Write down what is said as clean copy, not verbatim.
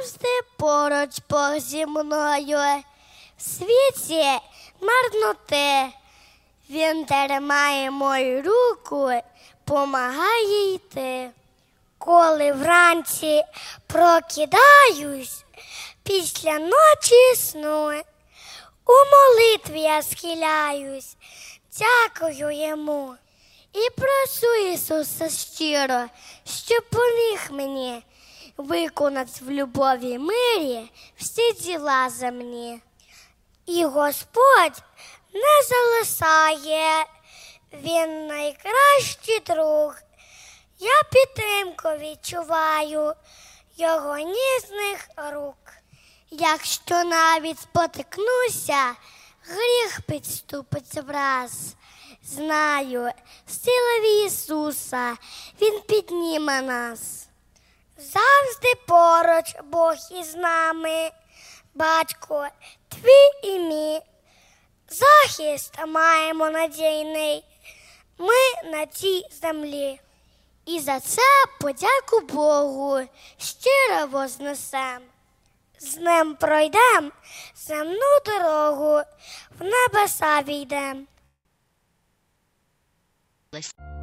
завжди поруч Бог зі мною. В світі марноти, Він тримає мою руку, помагає йти. Коли вранці прокидаюсь, після ночі сну, у молитві я схиляюсь, дякую Йому. І прошу Ісуса щиро, щоб поміг мені виконати в любові й мирі всі діла земні. І Господь не залишає, Він найкращий друг. Я підтримку відчуваю Його ніжних рук. Якщо навіть спотикнуся, гріх підступить враз. Знаю, сила в Ісуса, Він підніме нас. Завжди поруч Бог із нами, Батько твій і мій. Захист маємо надійний ми на цій землі. І за це подяку Богу щиро вознесем. З ним пройдем земну дорогу, в небеса війдем.